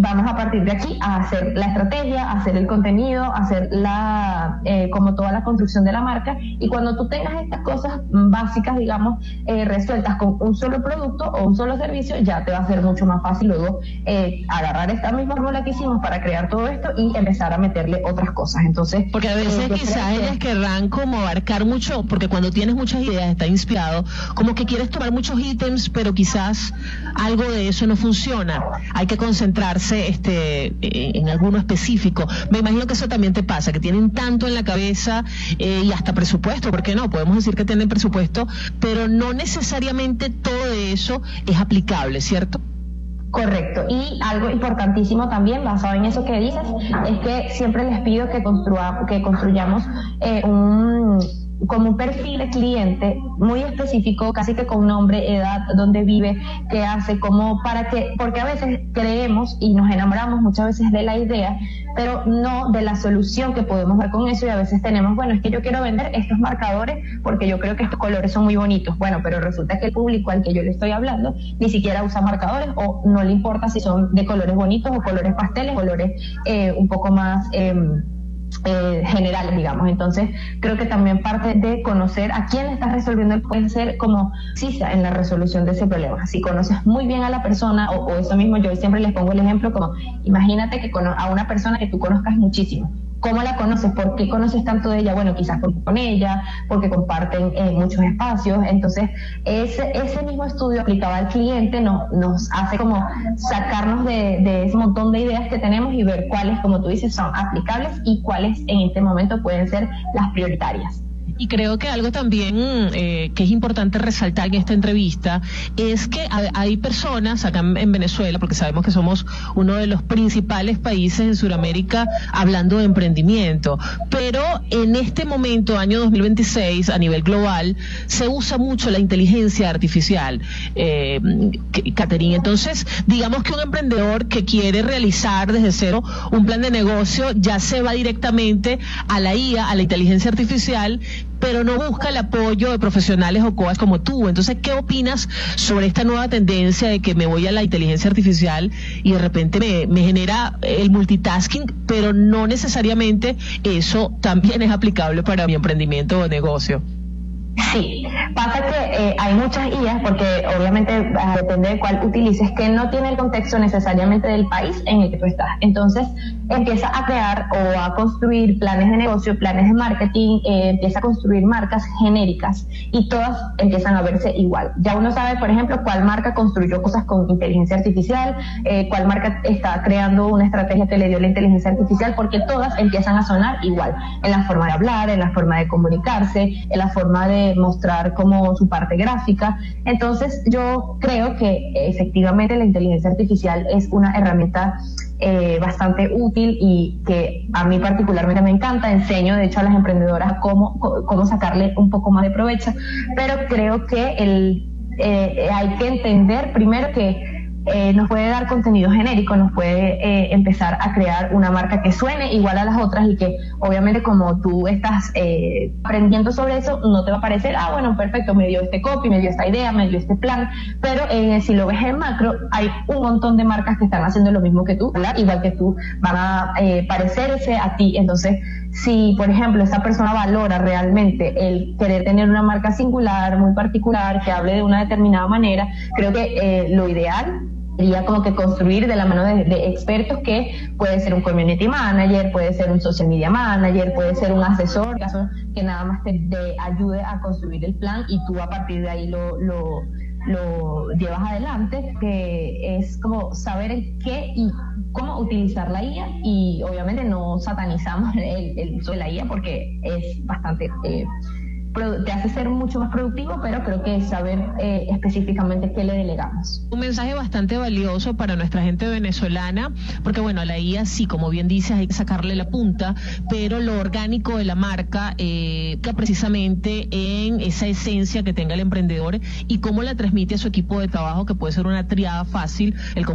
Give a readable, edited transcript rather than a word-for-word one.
vamos a partir de aquí a hacer la estrategia, a hacer el contenido, a hacer como toda la construcción de la marca, y cuando tú tengas estas cosas básicas, digamos, resueltas con un solo producto o un solo servicio, ya te va a ser mucho más fácil luego agarrar esta misma fórmula que hicimos para crear todo esto y empezar a meterle otras cosas. Entonces, porque a veces quizás ellas querrán como abarcar mucho, porque cuando tienes muchas ideas, está inspirado, como que quieres tomar muchos ítems, pero quizás algo de eso no funciona. Hay que concentrarse en alguno específico. Me imagino que eso también te pasa, que tienen tanto en la cabeza y hasta presupuesto, ¿por qué no? Podemos decir que tienen presupuesto, pero no necesariamente todo de eso es aplicable, ¿cierto? Correcto, y algo importantísimo también, basado en eso que dices, es que siempre les pido que construyamos como un perfil de cliente muy específico, casi que con nombre, edad, dónde vive, qué hace, porque a veces creemos y nos enamoramos muchas veces de la idea, pero no de la solución que podemos dar con eso, y a veces tenemos, bueno, es que yo quiero vender estos marcadores porque yo creo que estos colores son muy bonitos, bueno, pero resulta que el público al que yo le estoy hablando ni siquiera usa marcadores, o no le importa si son de colores bonitos o colores pasteles, colores un poco más generales, digamos. Entonces creo que también parte de conocer a quién estás resolviendo puede ser como CISA en la resolución de ese problema. Si conoces muy bien a la persona, o eso mismo, yo siempre les pongo el ejemplo como, imagínate que a una persona que tú conozcas muchísimo. ¿Cómo la conoces? ¿Por qué conoces tanto de ella? Bueno, quizás porque con ella, porque comparten muchos espacios. Entonces, ese mismo estudio aplicado al cliente nos hace como sacarnos de ese montón de ideas que tenemos y ver cuáles, como tú dices, son aplicables y cuáles en este momento pueden ser las prioritarias. Y creo que algo también que es importante resaltar en esta entrevista es que hay personas acá en Venezuela, porque sabemos que somos uno de los principales países en Sudamérica hablando de emprendimiento, pero en este momento, año 2026, a nivel global, se usa mucho la inteligencia artificial, Catherine. Entonces, digamos que un emprendedor que quiere realizar desde cero un plan de negocio ya se va directamente a la IA, a la inteligencia artificial, pero no busca el apoyo de profesionales o coas como tú. Entonces, ¿qué opinas sobre esta nueva tendencia de que me voy a la inteligencia artificial y de repente me genera el multitasking, pero no necesariamente eso también es aplicable para mi emprendimiento o negocio? Sí, pasa que hay muchas IAs, porque obviamente depende de cuál utilices, que no tiene el contexto necesariamente del país en el que tú estás. Entonces empieza a crear o a construir planes de negocio, planes de marketing, empieza a construir marcas genéricas y todas empiezan a verse igual. Ya uno sabe, por ejemplo, cuál marca construyó cosas con inteligencia artificial, cuál marca está creando una estrategia que le dio la inteligencia artificial, porque todas empiezan a sonar igual, en la forma de hablar, en la forma de comunicarse, en la forma de mostrar como su parte gráfica. Entonces yo creo que efectivamente la inteligencia artificial es una herramienta bastante útil y que a mí particularmente me encanta. Enseño de hecho a las emprendedoras cómo sacarle un poco más de provecho, pero creo que hay que entender primero que nos puede dar contenido genérico, nos puede empezar a crear una marca que suene igual a las otras, y que obviamente como tú estás aprendiendo sobre eso, no te va a parecer, bueno, perfecto, me dio este copy, me dio esta idea, me dio este plan, pero si lo ves en macro, hay un montón de marcas que están haciendo lo mismo que tú, ¿verdad? Igual que tú, van a parecerse a ti. Entonces, si por ejemplo esa persona valora realmente el querer tener una marca singular, muy particular, que hable de una determinada manera, creo que lo ideal sería como que construir de la mano de expertos, que puede ser un community manager, puede ser un social media manager, puede ser un asesor que nada más te ayude a construir el plan y tú a partir de ahí lo llevas adelante, que es como saber en qué y cómo utilizar la IA. Y obviamente no satanizamos el uso de la IA, porque es bastante te hace ser mucho más productivo, pero creo que es saber específicamente qué le delegamos. Un mensaje bastante valioso para nuestra gente venezolana, porque bueno, a la IA sí, como bien dices, hay que sacarle la punta, pero lo orgánico de la marca está precisamente en esa esencia que tenga el emprendedor y cómo la transmite a su equipo de trabajo, que puede ser una triada fácil, el